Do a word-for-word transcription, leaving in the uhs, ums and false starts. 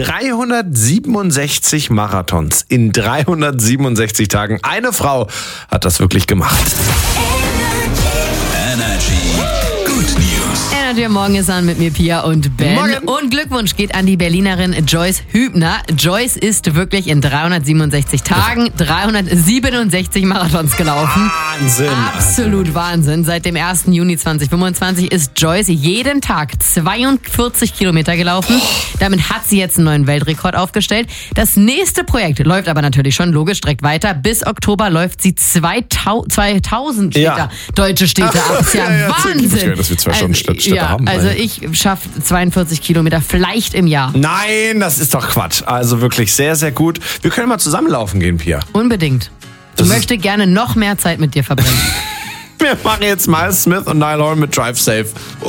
dreihundertsiebenundsechzig Marathons in dreihundertsiebenundsechzig Tagen. Eine Frau hat das wirklich gemacht. Energy. Good News. Energy am Morgen ist an mit mir, Pia und Ben. Morgen. Und Glückwunsch geht an die Berlinerin Joyce Hübner. Joyce ist wirklich in dreihundertsiebenundsechzig Tagen dreihundertsiebenundsechzig Marathons gelaufen. Wahnsinn. Absolut Wahnsinn. Seit dem ersten Juni zweitausendfünfundzwanzig ist Joyce jeden Tag zweiundvierzig Kilometer gelaufen. Damit hat sie jetzt einen neuen Weltrekord aufgestellt. Das nächste Projekt läuft aber natürlich schon logisch direkt weiter. Bis Oktober läuft sie zweitausend Städte, Ja. deutsche Städte ab. Das ist ja, Ja, ja, Wahnsinn. dass wir zwei Stunden also, Städte ja, haben. also ich schaffe zweiundvierzig Kilometer vielleicht im Jahr. Nein, das ist doch Quatsch. Also wirklich sehr, sehr gut. Wir können mal zusammenlaufen gehen, Pia. Unbedingt. Ich Das ist- möchte gerne noch mehr Zeit mit dir verbringen. Wir machen jetzt Miles Smith und Niall Horan mit Drive Safe.